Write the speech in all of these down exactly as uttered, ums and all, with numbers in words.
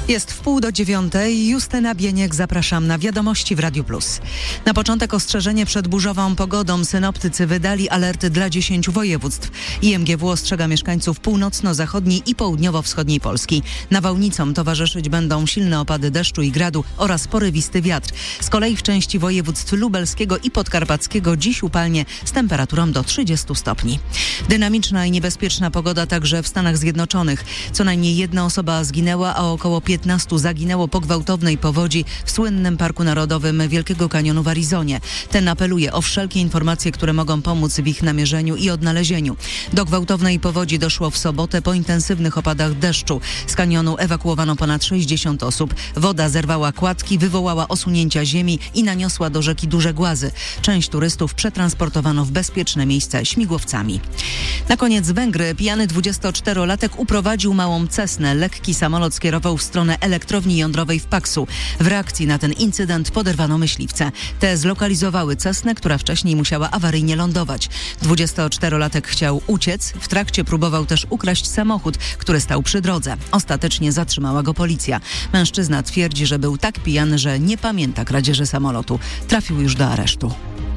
Jest w pół do dziewiątej. Justyna Bieniek, zapraszam na Wiadomości w Radiu Plus. Na początek ostrzeżenie przed burzową pogodą. Synoptycy wydali alerty dla dziesięciu województw. I M G W ostrzega mieszkańców północno-zachodniej i południowo-wschodniej Polski. Nawałnicom towarzyszyć będą silne opady deszczu i gradu oraz porywisty wiatr. Z kolei w części województw lubelskiego i podkarpackiego dziś upalnie z temperaturą do trzydziestu stopni. Dynamiczna i niebezpieczna pogoda także w Stanach Zjednoczonych. Co najmniej jedna osoba zginęła, a około piętnastu zaginęło po gwałtownej powodzi w słynnym Parku Narodowym Wielkiego Kanionu w Arizonie. Ten apeluje o wszelkie informacje, które mogą pomóc w ich namierzeniu i odnalezieniu. Do gwałtownej powodzi doszło w sobotę po intensywnych opadach deszczu. Z kanionu ewakuowano ponad sześćdziesiąt osób. Woda zerwała kładki, wywołała osunięcia ziemi i naniosła do rzeki duże głazy. Część turystów przetransportowano w bezpieczne miejsca śmigłowcami. Na koniec Węgry. Pijany dwudziestoczterolatek uprowadził małą Cessnę. Lekki samolot skierował w stronę elektrowni jądrowej w Paksu. W reakcji na ten incydent poderwano myśliwce. Te zlokalizowały Cessnę, która wcześniej musiała awaryjnie lądować. dwudziestoczterolatek chciał uciec. W trakcie próbował też ukraść samochód, który stał przy drodze. Ostatecznie zatrzymała go policja. Mężczyzna twierdzi, że był tak pijany, że nie pamięta kradzieży samolotu. Trafił już do aresztu.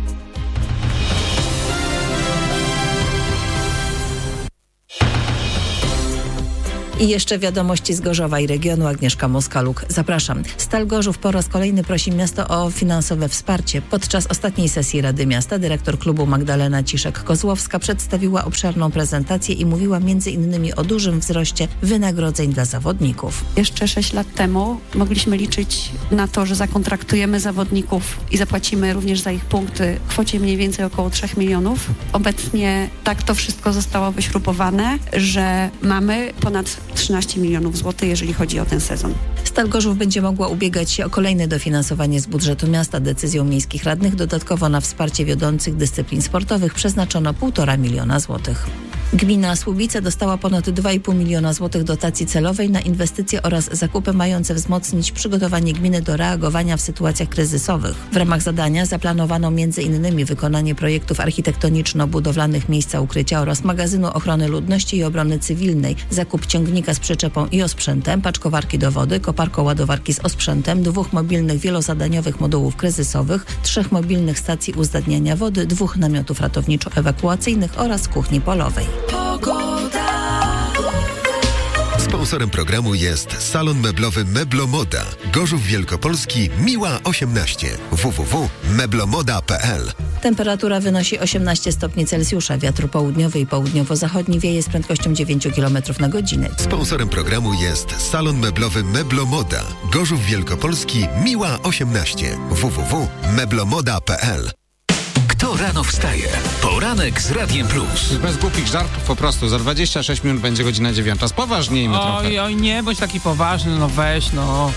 I jeszcze wiadomości z Gorzowa i regionu. Agnieszka Moskaluk. Zapraszam. Stal Gorzów po raz kolejny prosi miasto o finansowe wsparcie. Podczas ostatniej sesji Rady Miasta dyrektor klubu Magdalena Ciszek-Kozłowska przedstawiła obszerną prezentację i mówiła między innymi o dużym wzroście wynagrodzeń dla zawodników. Jeszcze sześć lat temu mogliśmy liczyć na to, że zakontraktujemy zawodników i zapłacimy również za ich punkty w kwocie mniej więcej około trzech milionów. Obecnie tak to wszystko zostało wyśrubowane, że mamy ponad trzynaście milionów złotych, jeżeli chodzi o ten sezon. Stal Gorzów będzie mogła ubiegać się o kolejne dofinansowanie z budżetu miasta. Decyzją miejskich radnych dodatkowo na wsparcie wiodących dyscyplin sportowych przeznaczono półtora miliona złotych. Gmina Słubice dostała ponad dwa i pół miliona złotych dotacji celowej na inwestycje oraz zakupy mające wzmocnić przygotowanie gminy do reagowania w sytuacjach kryzysowych. W ramach zadania zaplanowano między innymi wykonanie projektów architektoniczno-budowlanych miejsca ukrycia oraz magazynu ochrony ludności i obrony cywilnej, zakup ciągnika z przyczepą i osprzętem, paczkowarki do wody, koparko-ładowarki z osprzętem, dwóch mobilnych wielozadaniowych modułów kryzysowych, trzech mobilnych stacji uzdatniania wody, dwóch namiotów ratowniczo-ewakuacyjnych oraz kuchni polowej. Pogoda. Sponsorem programu jest salon meblowy Meblomoda. Gorzów Wielkopolski, Miła osiemnaście. w w w kropka meblomoda kropka p l. Temperatura wynosi osiemnaście stopni Celsjusza. Wiatr południowy i południowo-zachodni wieje z prędkością dziewięć kilometrów na godzinę. Sponsorem programu jest salon meblowy Meblomoda. Gorzów Wielkopolski, Miła osiemnaście. w w w kropka meblomoda kropka p l. Kto rano wstaje? Poranek z Radiem Plus. Bez głupich żartów, po prostu. Za dwadzieścia sześć minut będzie godzina dziewiąta. Spoważniejmy oj, trochę. Oj, oj, nie bądź taki poważny, no weź, no.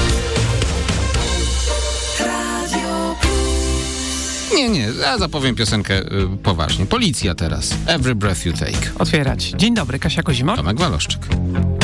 Nie, nie, ja zapowiem piosenkę y, poważnie. Policja teraz. Every breath you take. Otwierać. Dzień dobry, Kasia Kozimor. Tomek Waloszczyk.